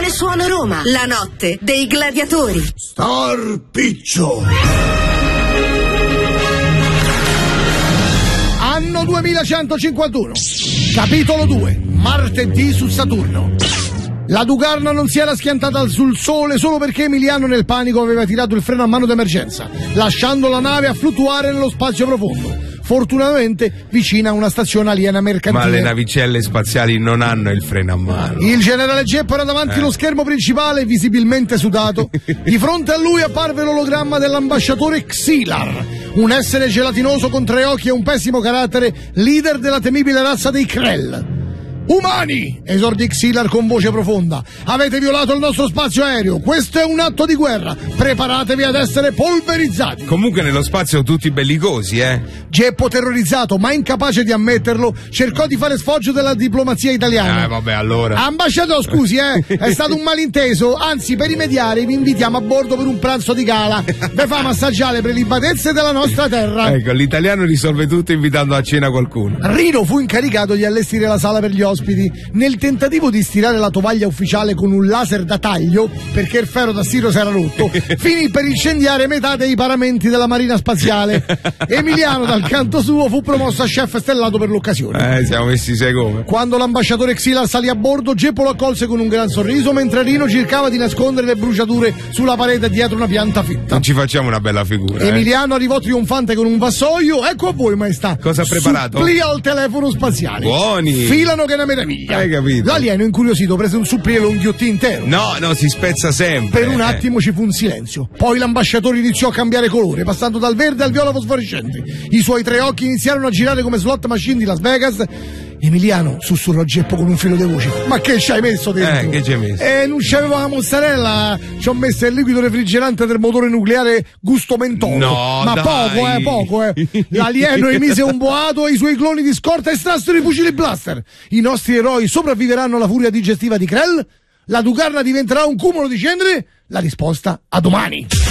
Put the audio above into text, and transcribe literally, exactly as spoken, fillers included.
Cuore Suono Roma, la notte dei gladiatori. Star Piccio. Anno duemilacentocinquantuno. Capitolo due. Martedì su Saturno. La Dugarna non si era schiantata sul sole solo perché Emiliano nel panico aveva tirato il freno a mano d'emergenza, lasciando la nave a fluttuare nello spazio profondo. Fortunatamente vicina a una stazione aliena mercantile. Ma le navicelle spaziali non hanno il freno a mano. Il generale Geppo era davanti eh. allo schermo principale, visibilmente sudato. Di fronte a lui apparve l'ologramma dell'ambasciatore Xilar, un essere gelatinoso con tre occhi e un pessimo carattere, leader della temibile razza dei Krell. Umani! Esordì Xilar con voce profonda. Avete violato il nostro spazio aereo. Questo è un atto di guerra. Preparatevi ad essere polverizzati. Comunque nello spazio tutti bellicosi, eh? Geppo, terrorizzato ma incapace di ammetterlo, cercò di fare sfoggio della diplomazia italiana. Eh, vabbè, allora. Ambasciatore, scusi, eh? È stato un malinteso. Anzi, per rimediare vi invitiamo a bordo per un pranzo di gala. Vi famo assaggiare le prelibatezze della nostra terra. Ecco, l'italiano risolve tutto invitando a cena qualcuno. Rino fu incaricato di allestire la sala per gli ospiti. Nel tentativo di stirare la tovaglia ufficiale con un laser da taglio, perché il ferro da stiro si era rotto, finì per incendiare metà dei paramenti della Marina Spaziale. Emiliano, dal canto suo, fu promosso a chef stellato per l'occasione. Eh, siamo messi sei come. Quando l'ambasciatore Xilar salì a bordo, Geppo lo accolse con un gran sorriso, mentre Rino cercava di nascondere le bruciature sulla parete dietro una pianta fitta. Non ci facciamo una bella figura. Emiliano eh. arrivò trionfante con un vassoio. Ecco a voi, maestà. Cosa ha preparato? Supplia al telefono spaziale. Buoni. Filano che è una meraviglia. Hai capito? L'alieno, incuriosito, prese un supplì lo inghiottì intero. No, no, si spezza sempre. Per un attimo ci fu un silenzio. Poi l'ambasciatore iniziò a cambiare colore, passando dal verde al viola fosforescente. I suoi tre occhi iniziarono a girare come slot machine di Las Vegas. Emiliano, sussurrò Geppo con un filo di voce. Ma che ci hai messo dentro? Eh, che ci hai messo? Eh, non c'avevo la mozzarella, ci ho messo il liquido refrigerante del motore nucleare gusto mentolo. No, ma dai. poco, eh, poco, eh. L'alieno emise un boato e i suoi cloni di scorta estrassero i fucili blaster. I nostri eroi sopravviveranno alla furia digestiva di Krell? La Dugarna diventerà un cumulo di cenere? La risposta a domani.